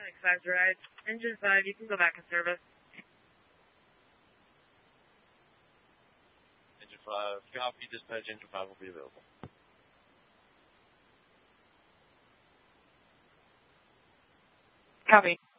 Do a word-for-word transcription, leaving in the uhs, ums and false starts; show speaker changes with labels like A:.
A: Phoenix five's right. Engine five, you can go back in service.
B: Engine five, copy, dispatch, engine five will be available.
A: Copy.